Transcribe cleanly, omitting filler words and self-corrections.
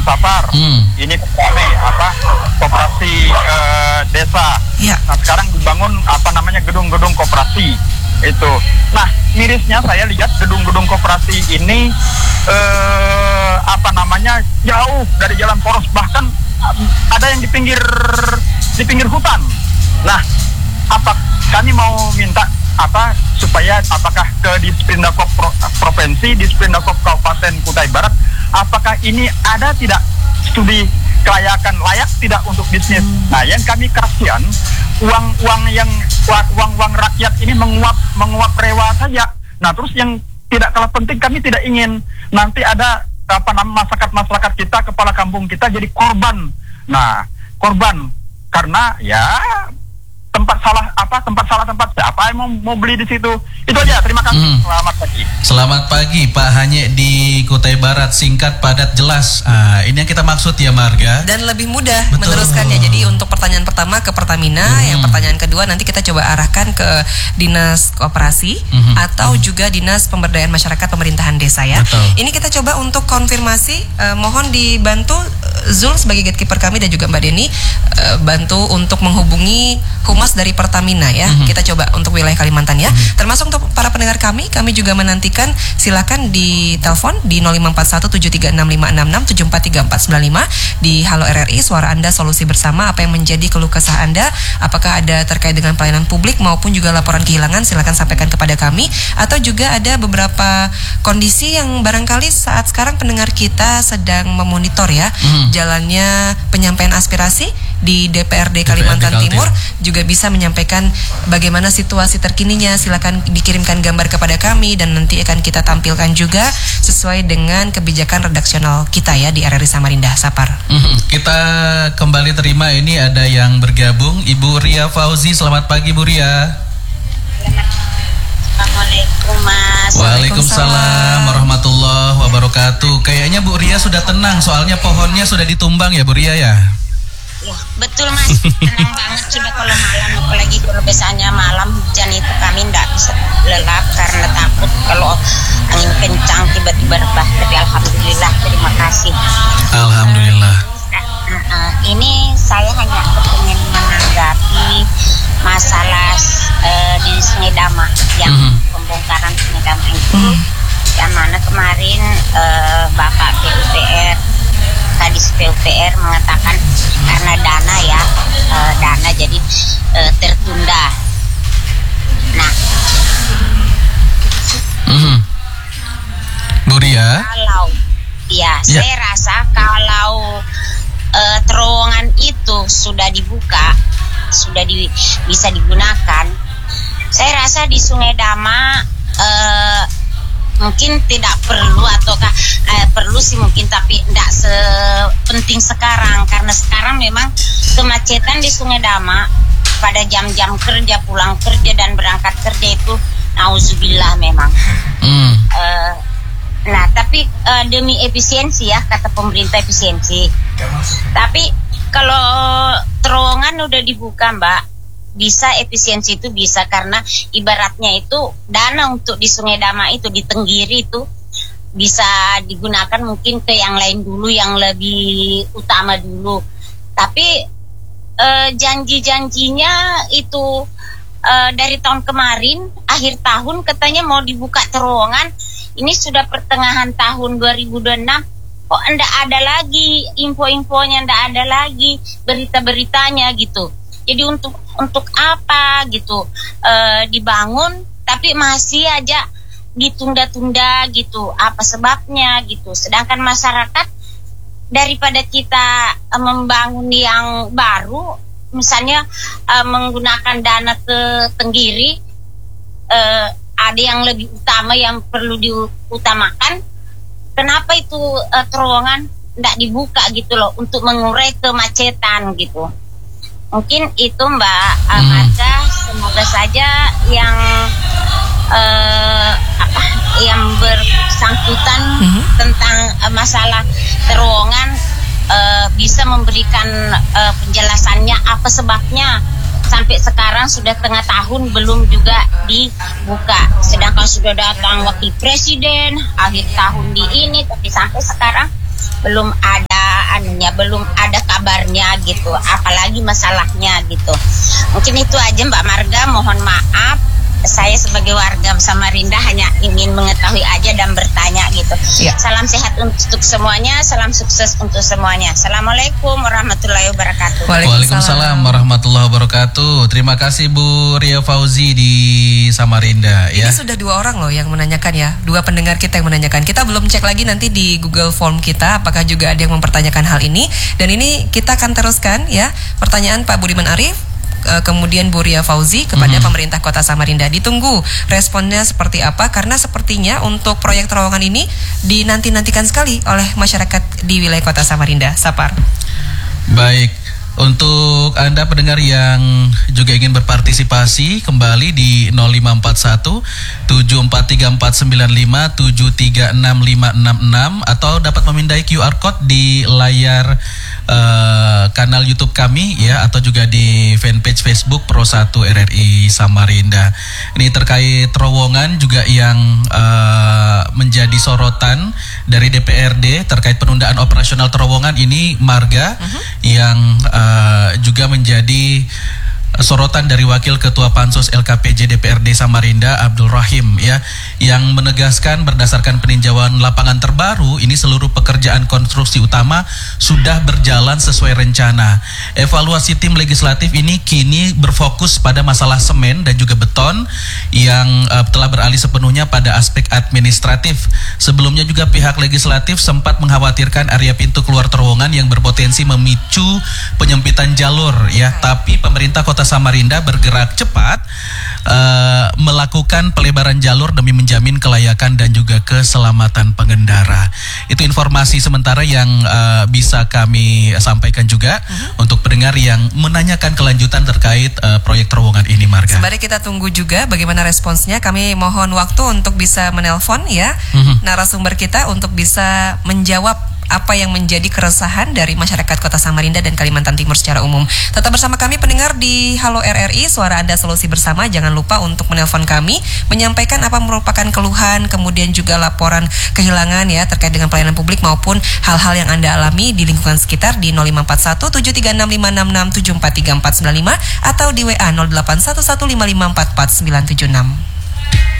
Sapar. Ini koperasi desa. Ya. Nah, sekarang dibangun gedung-gedung koperasi itu. Nah, mirisnya saya lihat gedung-gedung koperasi ini jauh dari jalan poros, bahkan ada yang di pinggir hutan. Nah, kami mau minta supaya apakah ke Disperindak Provinsi, Disperindak Kabupaten Kutai Barat, apakah ini ada tidak studi kelayakan layak tidak untuk bisnis. Nah, yang kami kasihan uang rakyat ini menguap rewa saja. Nah, terus yang tidak kalah penting, kami tidak ingin nanti ada masyarakat kita, kepala kampung kita jadi korban. Nah, korban karena ya tempat siapa yang mau beli di situ. Itu aja, terima kasih. Selamat pagi. Selamat pagi Pak Hanye di Kutai Barat, singkat, padat, jelas. Ini yang kita maksud ya, Marga. Dan lebih mudah meneruskannya. Jadi untuk pertanyaan pertama ke Pertamina, yang pertanyaan kedua nanti kita coba arahkan ke Dinas Koperasi atau juga Dinas Pemberdayaan Masyarakat Pemerintahan Desa ya. Betul. Ini kita coba untuk konfirmasi, mohon dibantu Zul sebagai gatekeeper kami dan juga Mbak Deni bantu untuk menghubungi Humas dari Pertamina ya. Kita coba untuk wilayah Kalimantan ya. Termasuk untuk para pendengar kami juga menantikan, silakan di telepon di 0541736566 di Halo RRI, suara Anda solusi bersama. Apa yang menjadi keluh kesah Anda, apakah ada terkait dengan pelayanan publik maupun juga laporan kehilangan, silakan sampaikan kepada kami. Atau juga ada beberapa kondisi yang barangkali saat sekarang pendengar kita sedang memonitor ya, jalannya penyampaian aspirasi di DPRD Kalimantan Timur, juga bisa menyampaikan bagaimana situasi terkininya. Silakan dikirimkan gambar kepada kami dan nanti akan kita tampilkan juga sesuai dengan kebijakan redaksional kita ya di RRI Samarinda Sapar. Kita kembali terima, ini ada yang bergabung, Ibu Ria Fauzi. Selamat pagi Bu Ria. Assalamualaikum Mas. Waalaikumsalam warahmatullahi wabarakatuh. Kayaknya Bu Ria sudah tenang, soalnya pohonnya sudah ditumbang ya Bu Ria ya. Ya, betul Mas, tenang banget sudah kalau malam, apalagi kalau biasanya malam hujan itu kami tidak bisa lelap karena takut kalau angin kencang tiba-tiba rebah. Tapi alhamdulillah, terima kasih. Alhamdulillah. Ini saya hanya ingin menanggapi masalah di Sungai Dama yang pembongkaran Sungai Dama itu, yang mana kemarin Bapak PUPR, Kadis PUPR mengatakan karena dana jadi tertunda. Nah, Bu Ria, saya rasa kalau terowongan itu sudah dibuka, bisa digunakan, saya rasa di Sungai Dama mungkin tidak perlu, ataukah perlu sih mungkin, tapi tidak sepenting sekarang, karena sekarang memang kemacetan di Sungai Dama pada jam-jam kerja, pulang kerja dan berangkat kerja itu nauzubillah memang. Nah, tapi demi efisiensi ya, kata pemerintah efisiensi. Tapi kalau terowongan udah dibuka Mbak, bisa efisiensi itu bisa, karena ibaratnya itu dana untuk di Sungai Dama itu, di Tenggiri itu bisa digunakan mungkin ke yang lain dulu, yang lebih utama dulu. Tapi janji-janjinya itu dari tahun kemarin, akhir tahun katanya mau dibuka terowongan. Ini sudah pertengahan tahun 2026, kok enggak ada lagi info-infonya, enggak ada lagi berita-beritanya gitu. Jadi untuk apa gitu dibangun tapi masih aja ditunda-tunda gitu, apa sebabnya gitu. Sedangkan masyarakat, daripada kita membangun yang baru, misalnya menggunakan dana ke Tenggiri, ada yang lebih utama yang perlu diutamakan, kenapa itu terowongan tidak dibuka gitu loh, untuk mengurai kemacetan gitu. Mungkin itu Mbak Marga, semoga saja yang yang bersangkutan tentang masalah terowongan bisa memberikan penjelasannya apa sebabnya sampai sekarang sudah tengah tahun belum juga dibuka, sedangkan sudah datang wakil presiden akhir tahun di ini, tapi sampai sekarang belum ada anunya, belum ada kabarnya gitu, apalagi masalahnya gitu. Mungkin itu aja Mbak Marga, mohon maaf. Saya sebagai warga Samarinda hanya ingin mengetahui aja dan bertanya gitu. Ya. Salam sehat untuk semuanya, salam sukses untuk semuanya. Assalamualaikum warahmatullahi wabarakatuh. Waalaikumsalam warahmatullahi wabarakatuh. Terima kasih Bu Ria Fauzi di Samarinda ya. Ini sudah 2 orang loh yang menanyakan ya, 2 pendengar kita yang menanyakan. Kita belum cek lagi nanti di Google Form kita apakah juga ada yang mempertanyakan hal ini. Dan ini kita akan teruskan ya, pertanyaan Pak Budiman Arif, kemudian Bu Ria Fauzi kepada pemerintah Kota Samarinda. Ditunggu responnya seperti apa, karena sepertinya untuk proyek terowongan ini dinanti-nantikan sekali oleh masyarakat di wilayah Kota Samarinda. Sapar. Baik, untuk Anda pendengar yang juga ingin berpartisipasi kembali di 0541 743495 736566 atau dapat memindai QR code di layar kanal YouTube kami ya, atau juga di fanpage Facebook Pro 1 RRI Samarinda. Ini terkait terowongan juga yang menjadi sorotan dari DPRD terkait penundaan operasional terowongan ini, Marga, yang juga menjadi sorotan dari Wakil Ketua Pansus LKPJ DPRD Samarinda Abdul Rahim ya, yang menegaskan berdasarkan peninjauan lapangan terbaru ini seluruh pekerjaan konstruksi utama sudah berjalan sesuai rencana. Evaluasi tim legislatif ini kini berfokus pada masalah semen dan juga beton yang telah beralih sepenuhnya pada aspek administratif. Sebelumnya juga pihak legislatif sempat mengkhawatirkan area pintu keluar terowongan yang berpotensi memicu penyempitan jalur ya, tapi pemerintah Kota Samarinda bergerak cepat melakukan pelebaran jalur demi menjamin kelayakan dan juga keselamatan pengendara. Itu informasi sementara yang bisa kami sampaikan juga untuk pendengar yang menanyakan kelanjutan terkait proyek terowongan ini, Marga. Sembari kita tunggu juga bagaimana responsnya, kami mohon waktu untuk bisa menelpon ya narasumber kita untuk bisa menjawab apa yang menjadi keresahan dari masyarakat Kota Samarinda dan Kalimantan Timur secara umum. Tetap bersama kami pendengar di Halo RRI, Suara Anda Solusi Bersama. Jangan lupa untuk menelpon kami, menyampaikan apa merupakan keluhan, kemudian juga laporan kehilangan ya terkait dengan pelayanan publik maupun hal-hal yang Anda alami di lingkungan sekitar di 0541 736 566 743 495 atau di WA 08115544 976.